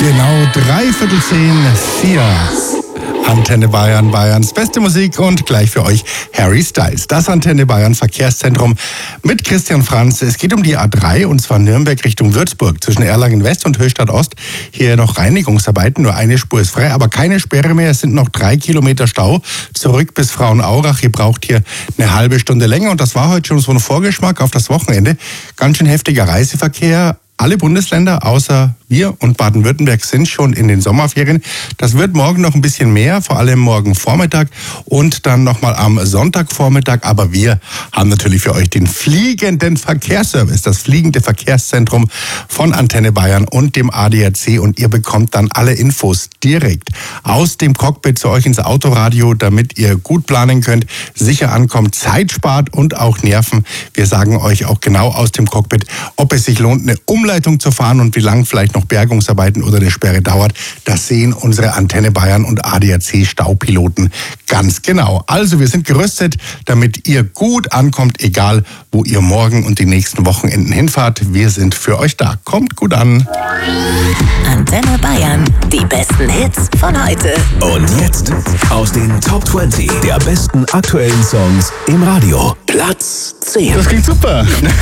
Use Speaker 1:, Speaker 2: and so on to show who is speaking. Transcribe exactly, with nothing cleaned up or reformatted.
Speaker 1: Genau dreiviertel zehn, vier. Antenne Bayern, Bayerns beste Musik und gleich für euch Harry Styles. Das Antenne Bayern Verkehrszentrum mit Christian Franz. Es geht um die A drei und zwar Nürnberg Richtung Würzburg zwischen Erlangen West und Höchstadt Ost. Hier noch Reinigungsarbeiten, nur eine Spur ist frei, aber keine Sperre mehr. Es sind noch drei Kilometer Stau zurück bis Frauenaurach. Ihr braucht hier eine halbe Stunde länger und das war heute schon so ein Vorgeschmack auf das Wochenende. Ganz schön heftiger Reiseverkehr. Alle Bundesländer außer wir und Baden-Württemberg sind schon in den Sommerferien. Das wird morgen noch ein bisschen mehr, vor allem morgen Vormittag und dann nochmal am Sonntagvormittag. Aber wir haben natürlich für euch den fliegenden Verkehrsservice, das fliegende Verkehrszentrum von Antenne Bayern und dem A D A C. Und ihr bekommt dann alle Infos direkt aus dem Cockpit zu euch ins Autoradio, damit ihr gut planen könnt, sicher ankommt, Zeit spart und auch Nerven. Wir sagen euch auch genau aus dem Cockpit, ob es sich lohnt, eine Umleitung zu fahren und wie lang vielleicht noch Bergungsarbeiten oder eine Sperre dauert. Das sehen unsere Antenne Bayern und A D A C Staupiloten ganz genau. Also wir sind gerüstet, damit ihr gut ankommt, egal wo ihr morgen und die nächsten Wochenenden hinfahrt. Wir sind für euch da. Kommt gut an.
Speaker 2: Antenne Bayern, die besten Hits von heute.
Speaker 3: Und jetzt aus den Top zwanzig der besten aktuellen Songs im Radio. Platz zehn.
Speaker 1: Das klingt super.